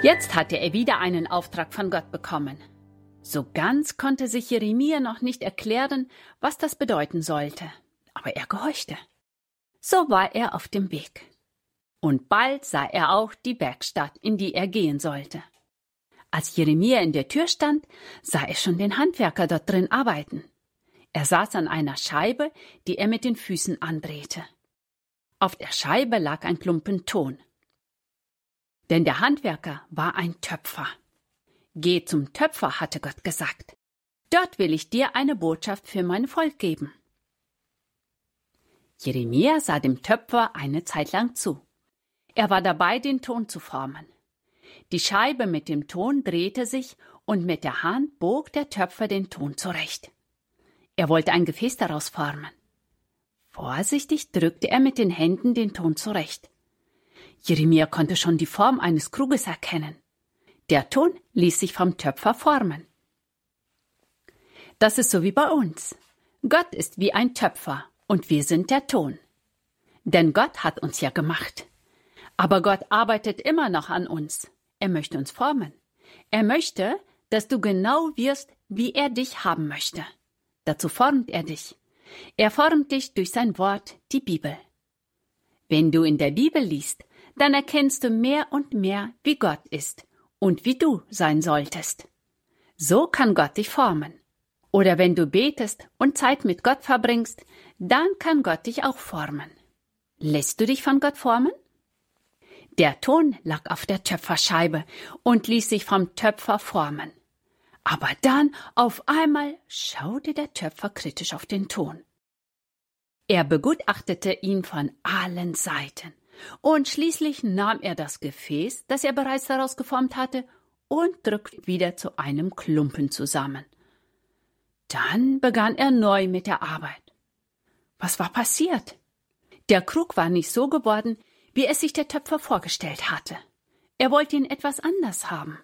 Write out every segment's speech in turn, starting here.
Jetzt hatte er wieder einen Auftrag von Gott bekommen. So ganz konnte sich Jeremia noch nicht erklären, was das bedeuten sollte, aber er gehorchte. So war er auf dem Weg. Und bald sah er auch die Werkstatt, in die er gehen sollte. Als Jeremia in der Tür stand, sah er schon den Handwerker dort drin arbeiten. Er saß an einer Scheibe, die er mit den Füßen andrehte. Auf der Scheibe lag ein Klumpen Ton. Denn der Handwerker war ein Töpfer. Geh zum Töpfer, hatte Gott gesagt. Dort will ich dir eine Botschaft für mein Volk geben. Jeremia sah dem Töpfer eine Zeit lang zu. Er war dabei, den Ton zu formen. Die Scheibe mit dem Ton drehte sich und mit der Hand bog der Töpfer den Ton zurecht. Er wollte ein Gefäß daraus formen. Vorsichtig drückte er mit den Händen den Ton zurecht. Jeremia konnte schon die Form eines Kruges erkennen. Der Ton ließ sich vom Töpfer formen. Das ist so wie bei uns. Gott ist wie ein Töpfer und wir sind der Ton. Denn Gott hat uns ja gemacht. Aber Gott arbeitet immer noch an uns. Er möchte uns formen. Er möchte, dass du genau wirst, wie er dich haben möchte. Dazu formt er dich. Er formt dich durch sein Wort, die Bibel. Wenn du in der Bibel liest, dann erkennst du mehr und mehr, wie Gott ist und wie du sein solltest. So kann Gott dich formen. Oder wenn du betest und Zeit mit Gott verbringst, dann kann Gott dich auch formen. Lässt du dich von Gott formen? Der Ton lag auf der Töpferscheibe und ließ sich vom Töpfer formen. Aber dann auf einmal schaute der Töpfer kritisch auf den Ton. Er begutachtete ihn von allen Seiten und schließlich nahm er das Gefäß, das er bereits daraus geformt hatte, und drückte wieder zu einem Klumpen zusammen. Dann begann er neu mit der Arbeit. Was war passiert? Der Krug war nicht so geworden, wie es sich der Töpfer vorgestellt hatte. Er wollte ihn etwas anders haben.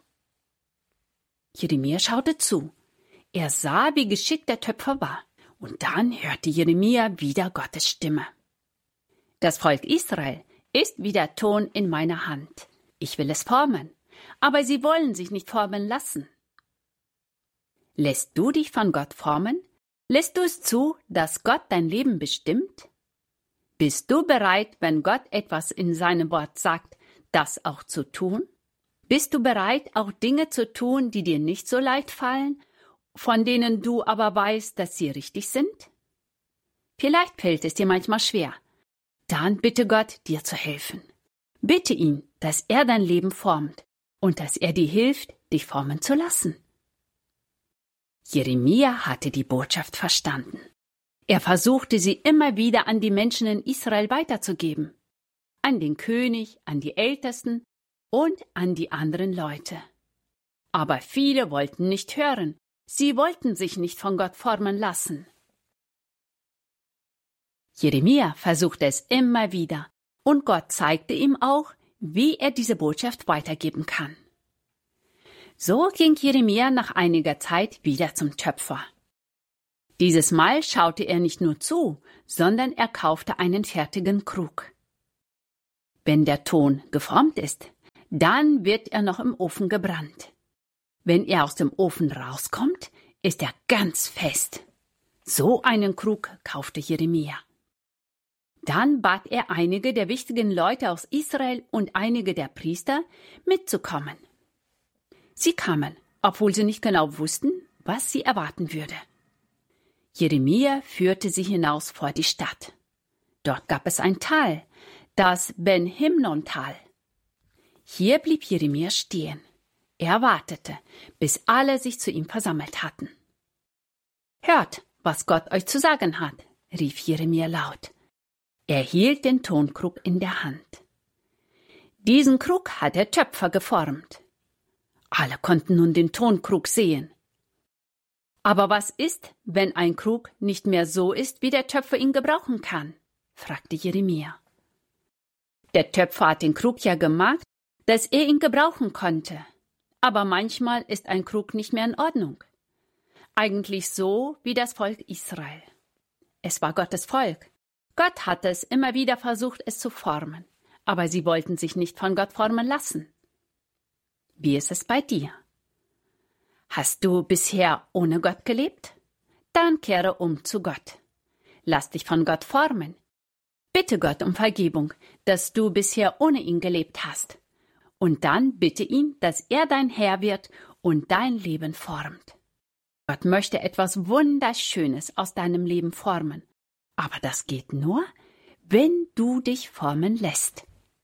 Jeremia schaute zu. Er sah, wie geschickt der Töpfer war. Und dann hörte Jeremia wieder Gottes Stimme. Das Volk Israel ist wie der Ton in meiner Hand. Ich will es formen, aber sie wollen sich nicht formen lassen. Lässt du dich von Gott formen? Lässt du es zu, dass Gott dein Leben bestimmt? Bist du bereit, wenn Gott etwas in seinem Wort sagt, das auch zu tun? Bist du bereit, auch Dinge zu tun, die dir nicht so leicht fallen, von denen du aber weißt, dass sie richtig sind? Vielleicht fällt es dir manchmal schwer. Dann bitte Gott, dir zu helfen. Bitte ihn, dass er dein Leben formt und dass er dir hilft, dich formen zu lassen. Jeremia hatte die Botschaft verstanden. Er versuchte sie immer wieder an die Menschen in Israel weiterzugeben. An den König, an die Ältesten und an die anderen Leute. Aber viele wollten nicht hören. Sie wollten sich nicht von Gott formen lassen. Jeremia versuchte es immer wieder und Gott zeigte ihm auch, wie er diese Botschaft weitergeben kann. So ging Jeremia nach einiger Zeit wieder zum Töpfer. Dieses Mal schaute er nicht nur zu, sondern er kaufte einen fertigen Krug. Wenn der Ton geformt ist, dann wird er noch im Ofen gebrannt. Wenn er aus dem Ofen rauskommt, ist er ganz fest. So einen Krug kaufte Jeremia. Dann bat er einige der wichtigen Leute aus Israel und einige der Priester, mitzukommen. Sie kamen, obwohl sie nicht genau wussten, was sie erwarten würde. Jeremia führte sie hinaus vor die Stadt. Dort gab es ein Tal, das Ben-Himnon-Tal. Hier blieb Jeremia stehen. Er wartete, bis alle sich zu ihm versammelt hatten. »Hört, was Gott euch zu sagen hat«, rief Jeremia laut. Er hielt den Tonkrug in der Hand. Diesen Krug hat der Töpfer geformt. Alle konnten nun den Tonkrug sehen. »Aber was ist, wenn ein Krug nicht mehr so ist, wie der Töpfer ihn gebrauchen kann?« fragte Jeremia. Der Töpfer hat den Krug ja gemacht, dass er ihn gebrauchen konnte. Aber manchmal ist ein Krug nicht mehr in Ordnung. Eigentlich so wie das Volk Israel. Es war Gottes Volk. Gott hatte es immer wieder versucht, es zu formen. Aber sie wollten sich nicht von Gott formen lassen. Wie ist es bei dir? Hast du bisher ohne Gott gelebt? Dann kehre um zu Gott. Lass dich von Gott formen. Bitte Gott um Vergebung, dass du bisher ohne ihn gelebt hast. Und dann bitte ihn, dass er dein Herr wird und dein Leben formt. Gott möchte etwas Wunderschönes aus deinem Leben formen. Aber das geht nur, wenn du dich formen lässt.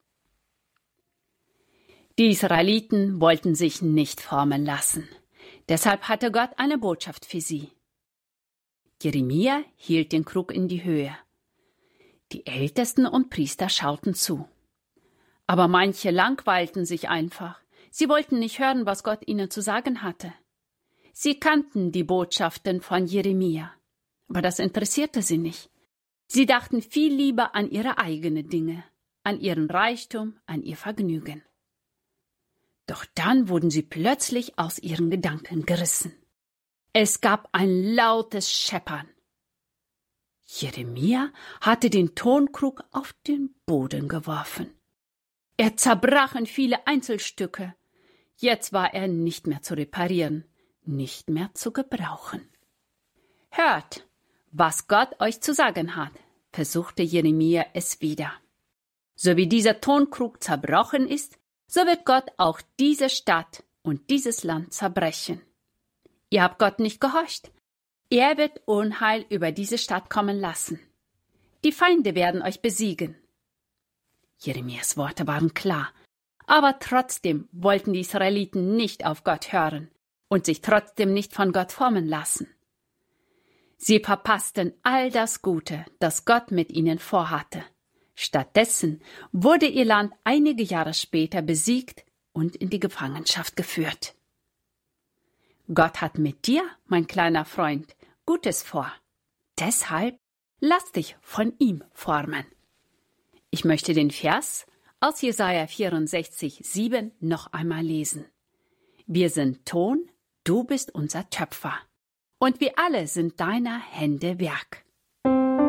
Die Israeliten wollten sich nicht formen lassen. Deshalb hatte Gott eine Botschaft für sie. Jeremia hielt den Krug in die Höhe. Die Ältesten und Priester schauten zu. Aber manche langweilten sich einfach. Sie wollten nicht hören, was Gott ihnen zu sagen hatte. Sie kannten die Botschaften von Jeremia, aber das interessierte sie nicht. Sie dachten viel lieber an ihre eigenen Dinge, an ihren Reichtum, an ihr Vergnügen. Doch dann wurden sie plötzlich aus ihren Gedanken gerissen. Es gab ein lautes Scheppern. Jeremia hatte den Tonkrug auf den Boden geworfen. Er zerbrach in viele Einzelstücke. Jetzt war er nicht mehr zu reparieren, nicht mehr zu gebrauchen. Hört, was Gott euch zu sagen hat, versuchte Jeremia es wieder. So wie dieser Tonkrug zerbrochen ist, so wird Gott auch diese Stadt und dieses Land zerbrechen. Ihr habt Gott nicht gehorcht. Er wird Unheil über diese Stadt kommen lassen. Die Feinde werden euch besiegen. Jeremias Worte waren klar, aber trotzdem wollten die Israeliten nicht auf Gott hören und sich trotzdem nicht von Gott formen lassen. Sie verpassten all das Gute, das Gott mit ihnen vorhatte. Stattdessen wurde ihr Land einige Jahre später besiegt und in die Gefangenschaft geführt. Gott hat mit dir, mein kleiner Freund, Gutes vor. Deshalb lass dich von ihm formen. Ich möchte den Vers aus Jesaja 64,7 noch einmal lesen. Wir sind Ton, du bist unser Töpfer, und wir alle sind deiner Hände Werk.